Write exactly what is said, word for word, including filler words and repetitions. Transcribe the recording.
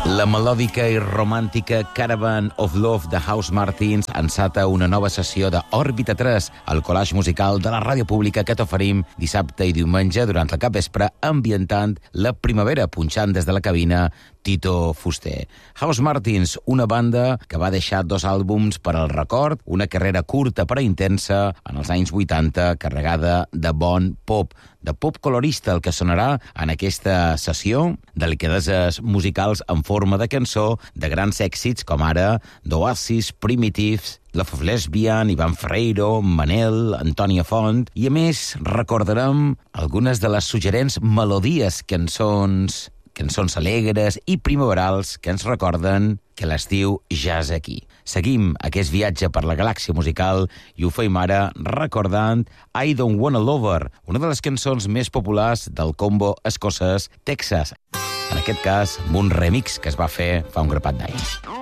La melòdica i romàntica Caravan of Love de House Martins enceta una nova sessió d'Òrbita tres, el collage musical de la ràdio pública que t'oferim dissabte i diumenge durant el capvespre, ambientant la primavera, punxant des de la cabina Tito Fuster. House Martins, una banda que va deixar dos àlbums per al record, una carrera curta però intensa en els anys vuitanta, carregada de bon pop, de pop colorista, el que sonarà en aquesta sessió, delicadeses musicals en forma de cançó, de grans èxits com ara d'Oasis, Primitives, Love of Lesbian, Ivan Ferreiro, Manel, Antònia Font, i a més recordarem algunes de les suggerents melodies, cançons, cançons alegres i primaverals que ens recorden que l'estiu ja és aquí. Seguim aquest viatge per la galàxia musical i ho fem ara recordant I Don't Wanna Lover, una de les cançons més populars del combo escocès Texas. En aquest cas, amb un remix que es va fer fa un grapat d'anys.